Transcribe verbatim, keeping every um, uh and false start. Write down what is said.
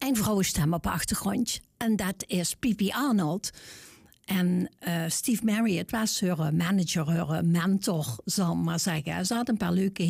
een vrouwenstem op de achtergrond. En dat is Pipi Arnold. En uh, Steve Marriott was haar manager, haar mentor, zal ik maar zeggen. Ze had een paar leuke